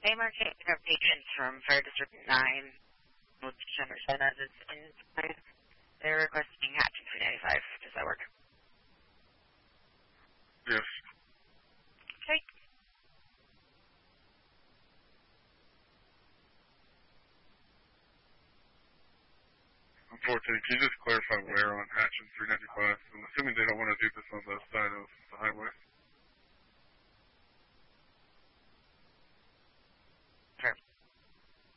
Haymarket patients from Fire District 9, which understand as it's inside. They're requesting hatching 395. Does that work? Yes. Okay. Unfortunately, can you just clarify where on Hatch and 395? I'm assuming they don't want to do this on the side of the highway.